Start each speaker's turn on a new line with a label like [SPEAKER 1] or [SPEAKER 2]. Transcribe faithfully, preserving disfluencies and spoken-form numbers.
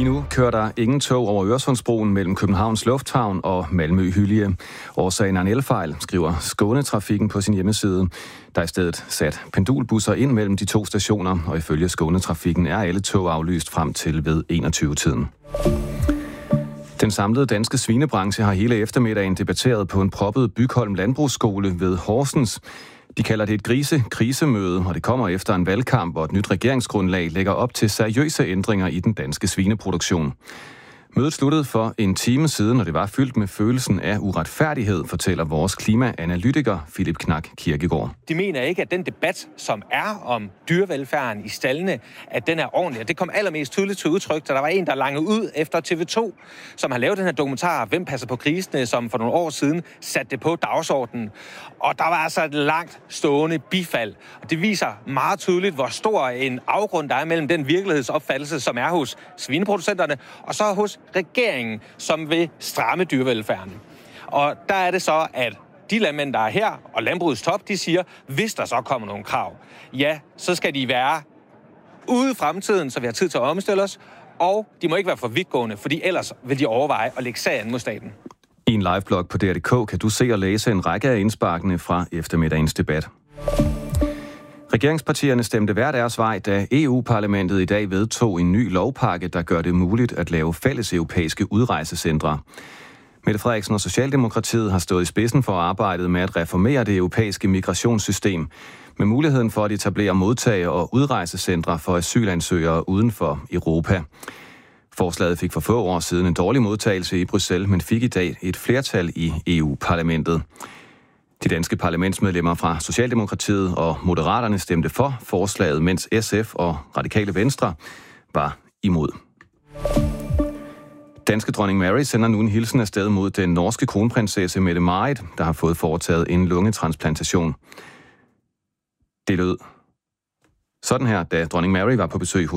[SPEAKER 1] Lige nu kører der ingen tog over Øresundsbroen mellem Københavns Lufthavn og Malmø-Hyllie. Årsagen er en elfejl, skriver Skånetrafikken på sin hjemmeside. Der er i stedet sat pendulbusser ind mellem de to stationer, og ifølge Skånetrafikken er alle tog aflyst frem til ved enogtyve-tiden. Den samlede danske svinebranche har hele eftermiddagen debatteret på en proppet Bygholm Landbrugsskole ved Horsens. De kalder det et grise-krisemøde, og det kommer efter en valgkamp, hvor et nyt regeringsgrundlag lægger op til seriøse ændringer i den danske svineproduktion. Mødet sluttede for en time siden, og det var fyldt med følelsen af uretfærdighed, fortæller vores klimaanalytiker Philip Knak Kirkegaard.
[SPEAKER 2] De mener ikke, at den debat, som er om dyrevelfærden i staldene, at den er ordentlig. Det kom allermest tydeligt til udtryk, da der var en, der langede ud efter T V to, som har lavet den her dokumentar, Hvem passer på grisene, som for nogle år siden satte det på dagsordenen. Og der var altså et langt stående bifald. Og det viser meget tydeligt, hvor stor en afgrund der er mellem den virkelighedsopfattelse, som er hos svineproducenterne, og så hos regeringen, som vil stramme dyrevelfærden. Og der er det så, at de landmænd, der er her, og landbrugets top, de siger, hvis der så kommer nogle krav, ja, så skal de være ude i fremtiden, så vi har tid til at omstille os, og de må ikke være for vidtgående, fordi ellers vil de overveje at lægge sagen mod staten.
[SPEAKER 1] I en liveblog på D R punktum d k kan du se og læse en række af indsparkene fra eftermiddagens debat. Regeringspartierne stemte hver deres vej, da E U-parlamentet i dag vedtog en ny lovpakke, der gør det muligt at lave fælles europæiske udrejsecentre. Mette Frederiksen og Socialdemokratiet har stået i spidsen for arbejdet med at reformere det europæiske migrationssystem, med muligheden for at etablere modtage- og udrejsecentre for asylansøgere uden for Europa. Forslaget fik for få år siden en dårlig modtagelse i Bruxelles, men fik i dag et flertal i E U-parlamentet. De danske parlamentsmedlemmer fra Socialdemokratiet og Moderaterne stemte for forslaget, mens S F og Radikale Venstre var imod. Danske dronning Mary sender nu en hilsen afsted mod den norske kronprinsesse Mette-Marit, der har fået foretaget en lungetransplantation. Det lød sådan her, da dronning Mary var på besøg